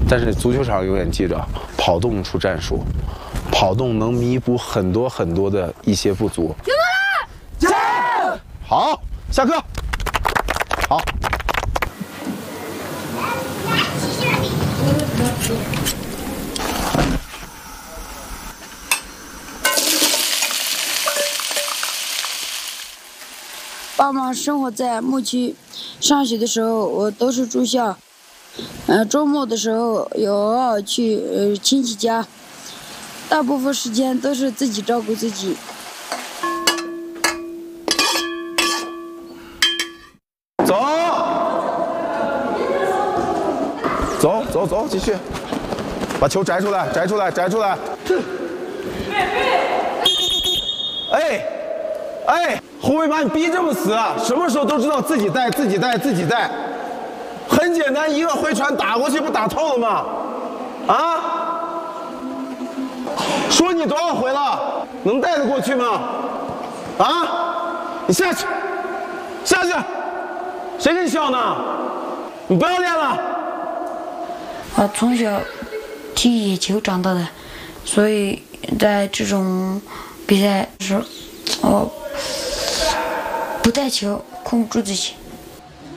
但是足球场永远记着，跑动出战术，跑动能弥补很多很多的一些不足。听到了，加油！好，下课。好。 爸妈生活在牧区，上学的时候我都是住校，周末的时候有偶尔去亲戚家，大部分时间都是自己照顾自己。 走，继续，把球摘出来。哎，后卫把你逼这么死，什么时候都知道自己带，很简单，一个回传打过去不打透了吗？啊？说你多少回了，能带得过去吗？啊？你下去，谁跟你笑呢？你不要练了。 我从小踢野球长大的，所以在这种比赛的时候，我不带球，控制自己。